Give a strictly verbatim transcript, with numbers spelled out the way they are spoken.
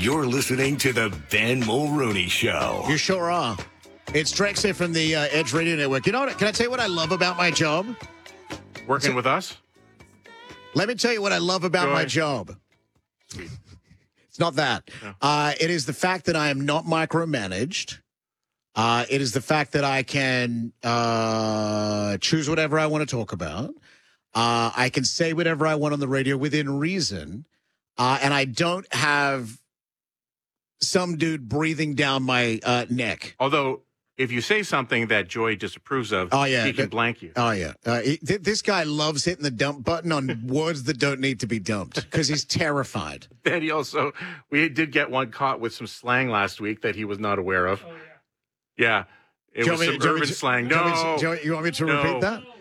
You're listening to the Ben Mulrooney Show. You sure are. It's Drex here from the uh, Edge Radio Network. You know what? Can I tell you what I love about my job? Working So- with us? Let me tell you what I love about Go my ahead. job. It's not that. No. Uh, it is the fact that I am not micromanaged. Uh, it is the fact that I can uh, choose whatever I want to talk about. Uh, I can say whatever I want on the radio within reason. Uh, and I don't have some dude breathing down my uh, neck. Although, if you say something that Joy disapproves of, Oh, yeah. he can That- blank you. Oh, yeah. Uh, he- th- this guy loves hitting the dump button on words that don't need to be dumped because he's terrified. Then he also, we did get one caught with some slang last week that he was not aware of. Oh, yeah. Yeah. It Do you was want me- some do you want me urban to- slang. do you want me to- No. do you want- you want me to No. repeat that?